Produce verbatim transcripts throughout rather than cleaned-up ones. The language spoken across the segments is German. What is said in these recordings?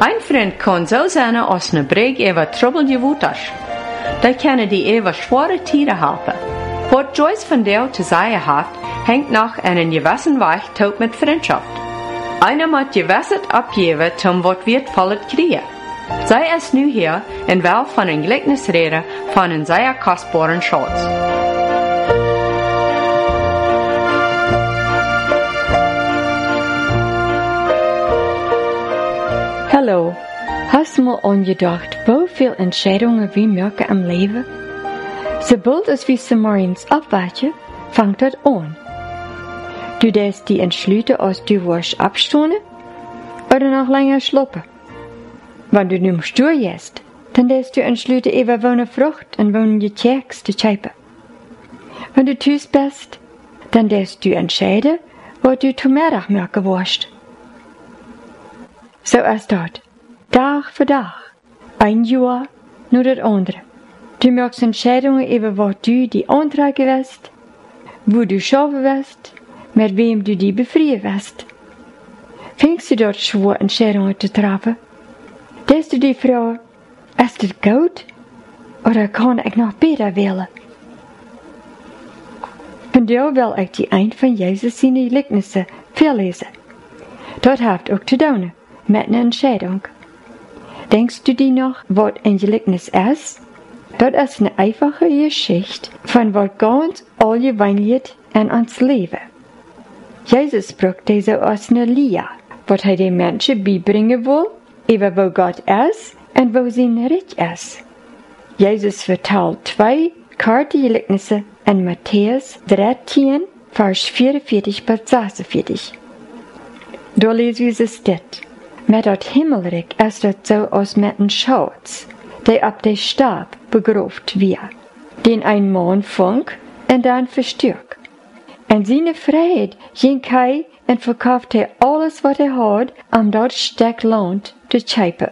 Ein Freund kann so sein, als eine Breg über Trouble gewohnt ist. Da können die über schwere Tiere helfen. Was Joyce von der zu sagen hat, hängt nach einem gewissen Weg tot mit Freundschaft. Einer muss gewissend abgeben, zum was wird vollet kriegen. Sei es nu hier en wel van een gelijkenis reden van een zeer kostbaren Schatz. Hallo, hast du mal angedacht, hoeveel Entscheidungen wir machen im Leben? Sobald es wie zum Morgens abwachen, fängt das an. Du darfst die entschlüten, als du wirst abstunden oder noch länger schlafen. Wenn du nun stur gehst, dann darfst du entschlüten, über eine Frucht und eine Gekeks zu kaufen. Wenn du tüß bist, dann darfst du entscheiden, was du zum Mittag machen wirst. So ist das, Tag für Tag, ein Jahr nur das andere. Du machst Entscheidungen über was du die antragen wirst, wo du schaffen wirst, mit wem du die befreien wirst. Fängst du dort schwer Entscheidungen zu treffen? Darfst du die Frau, ist das gut? Oder kann ich noch besser wählen? Und da will ich die ein von Jesus seine Gleichnisse verlesen. Das hat auch zu tun mit einer Entscheidung. Denkst du dir noch, was ein Gleichnis ist? Das ist eine einfache Geschichte von was ganz allgemein in uns Leben. Jesus spricht diese aus einer Lehre, was er den Menschen beibringen will, über wo Gott ist und wo sein Reich ist. Jesus vertelt zwei kurze Gleichnisse in Matthäus dreizehn, Vers vierundvierzig bis sechsundvierzig. Da lesen wir es dit. Mit dat Himmelreich ist das so als mit einem Schatz, der ab der Stab begraft wird, den ein Mann funk und dann verstürkt. In seine Freiheit ging er und verkaufte alles, was er hat, um dort Stück Land zu kaufen.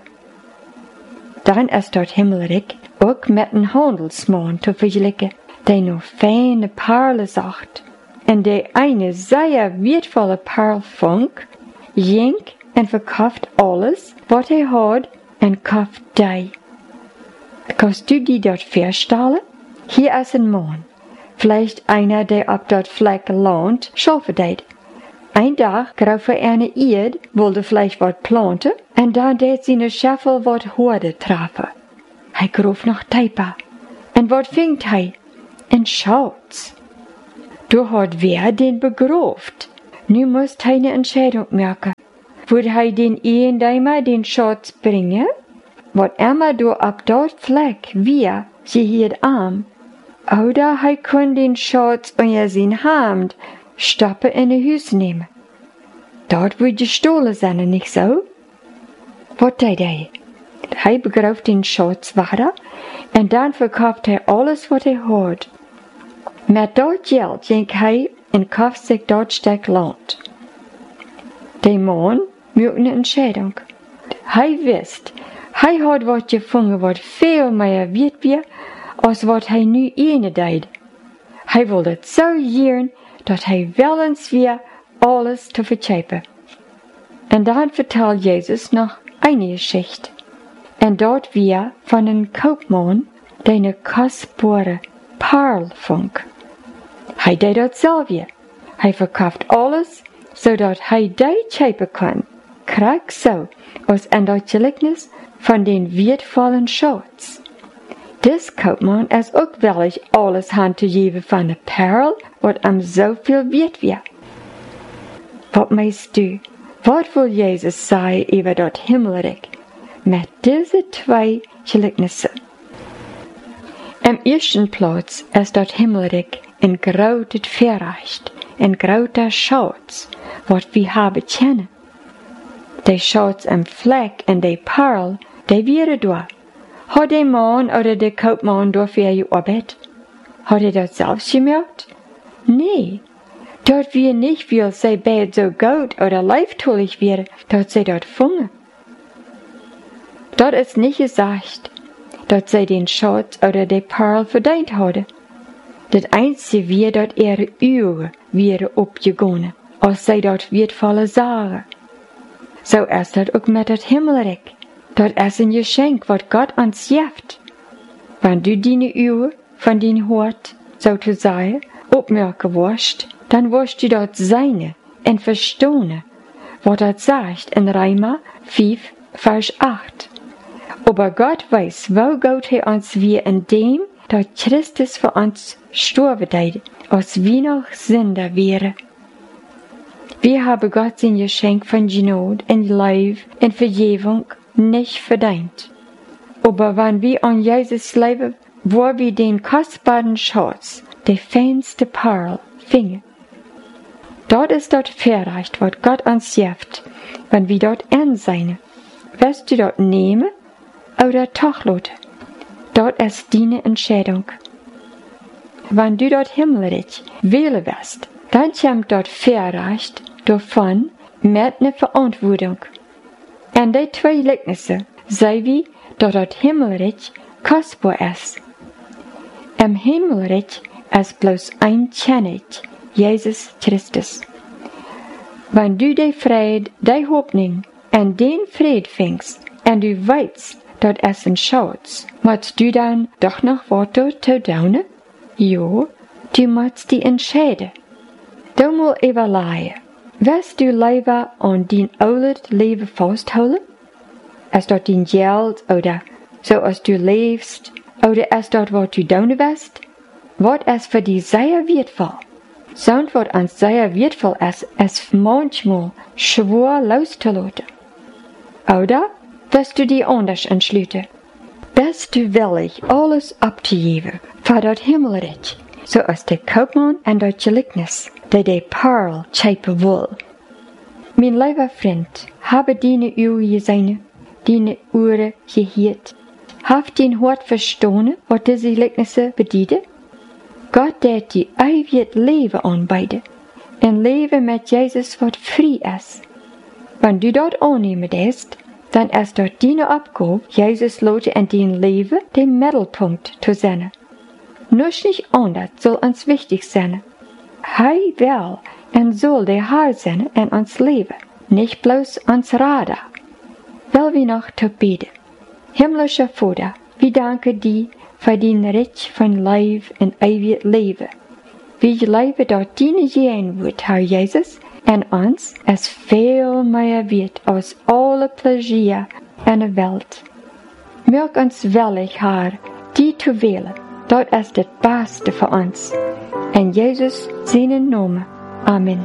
Dann ist dort Himmelreich auch mit einem Handelsmann zu vergleichen, der nur feine Perlen sagt, und der eine sehr wertvolle Perle funk, ging und verkauft alles, was er hat, und kauft die. Kannst du die dort verstellen? Hier ist ein Mann. Vielleicht einer, der ab dort Fleck Land schaffen deed. Ein Tag grauf er eine Erde, wollte vielleicht was planten, und dann deed seine Scheffel wat Horde treffen. Hij groef noch tiefer. Und wat fingt hij? Ein Schatz. Du hat wer den begraft. Nu musst hij eine Entscheidung machen. Würde hij den Ehendeimer den Schatz bringen? Wat immer du ab dort Fleck, wir, sie hier arm. Oder hij kon den Schatz unter sein Hand stoppen in de Hüs nehmen. Dort wird gestohlen sein, nicht so? Wat deed hij? Hij begraaft den Schatz weiter und dann verkauft er alles, was er hat. Mit dort Geld ging hij und kauft sich dort Stück Land. Der Mann macht eine Entscheidung. Hij wist, hij hat was gefunden, wat veel mehr wert wird, als wat hij nu ene deed. Hij wilde het zo jaren, dat hij willens weer alles te verkopen. En dan vertelt Jesus noch eine Geschichte. En dort wir von einem Kaufmann, der eine kostbare Perl funk. Hij deed dat zelf weer. Hij verkauft alles, zodat hij die kaufen kann. Krijg so, als in dat Gleichnis von den wertvollen Schatz. Des Kaufmann ist auch willig, alles hand zu geben von der Perl, wat am so viel wert wird. Was meinst du? Was will Jesus sagen über das Himmelreich mit diesen zwei Gleichnissen? Am ersten Platz ist das Himmelreich in großes Verrecht, in großer Schatz, was wir haben kennen. Der Schatz im Fleck und der Perl, der wäre da. Hat der Mann oder der Kaufmann dafür gearbeitet? Hat er das selbst gemacht? Nee. Dort wir nicht, weil sie beide so gut oder leiftullig wäre, dort sie dort fangen. Dort ist nicht gesagt, dass sie den Schatz oder der Perl verdient hatte. Das Einzige wäre, dass ihre Augen wäre abgegangen, als sie dort wertvolle Sachen. So ist das auch mit das Himmelreich. Dat is een geschenk wat God ons geeft. Wenn du deine Uhr von dein Hort, so zu sagen, opmerken wirst, dann wirst du dort seine en verstohne, wat dat sagt in Römer vijf, Vers acht. Aber Gott weiß, wo Gott er uns wir in dem, dat Christus für uns sterben deed, als wir noch Sünder wären. Wir haben Gott sein Geschenk von Gnade und Liebe und Vergebung nicht verdient. Aber wenn wir an Jesus leben, wo wir den kostbaren Schatz, die feinste Perl, fingen. Dort ist dort verreicht, was Gott uns gibt, wenn wir dort ansehen. Wirst du dort nehmen oder doch lassen? Dort ist deine Entscheidung. Wenn du dort himmlisch wählen wirst, dann kommt dort verreicht davon mit einer Verantwortung. Und die zwei Gleichnisse sei wie, dass dort Himmelreich kostbar ist. Im Himmelreich ist bloß ein König, Jesus Christus. Wenn du die Fried, die Hoffnung und den Fried fängst, und du weißt, dass es ein Schatz, musst du dann doch noch Worte zu tun? Jo, du musst die entscheiden. Du musst überlegen, wirst du lieber an dein altes Leben festhalten? Ist das dein Geld oder so als du lebst? Oder ist das, was du tun wirst? Was ist für dich sehr wertvoll? So was uns sehr wertvoll ist, ist manchmal schwer loszulassen. Oder wirst du dich anders entschließen? Bist du willig, alles abzugeben für das Himmelreich, so als der Kaufmann und das Gleichnis, der die Perl schäpen will? Mein lieber Freund, habe deine Uhr gesehen, deine Uhren gehört. Habt dein Hort verstanden, was diese Gleichnisse bedeuten? Gott wird die ewig Leben anbieten. Ein Leben mit Jesus, was frei ist. Wenn du dort annehmen lässt, dann ist dort deine Aufgabe, Jesus Leute in dein Leben den Mittelpunkt zu sein. Nur nicht anders soll uns wichtig sein. Hij will und soll der Herr sein in uns Leben, nicht bloß uns Radar. Will wir noch zu beten. Himmlischer Vater, wir danken dir für dein Reich von Leben und ewig Leben. Wir leben dort deine Gegenwart, Herr Jesus, und uns es viel mehr wird als alle Pläsier in der Welt. Mög uns willig, Herr, die zu wählen. Dort ist das Beste für uns. In Jesus seinen Namen. Amen.